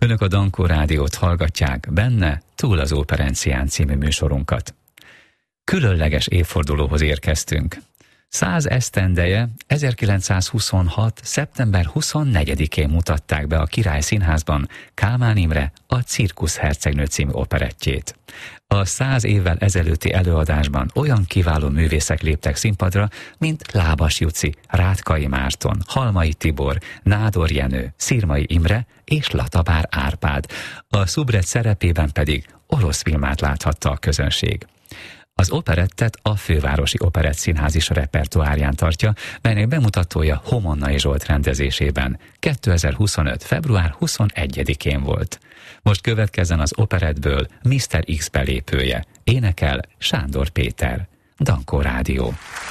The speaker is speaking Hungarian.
Önök a Dankó Rádiót hallgatják, benne Túl az Óperencián című műsorunkat. Különleges évfordulóhoz érkeztünk. 100 esztendeje 1926. szeptember 24-én mutatták be a Király Színházban Kálmán Imre a Cirkuszhercegnő című operettjét. A 100 évvel ezelőtti előadásban olyan kiváló művészek léptek színpadra, mint Lábas Juci, Rátkai Márton, Halmai Tibor, Nádor Jenő, Szirmai Imre és Latabár Árpád. A szubret szerepében pedig Orosz Vilmát láthatta a közönség. Az operettet a Fővárosi Operettszínház is a repertoárján tartja, melynek bemutatója Homonnai Zsolt rendezésében 2025. február 21-én volt. Most következzen az operettből Mr. X belépője, énekel Sándor Péter. Dankó Rádió.